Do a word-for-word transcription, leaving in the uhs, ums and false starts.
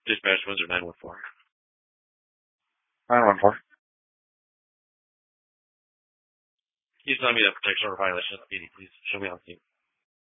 Dispatch Windsor nine one four. nine one four. He's telling me that protection order violation. Please show me on scene.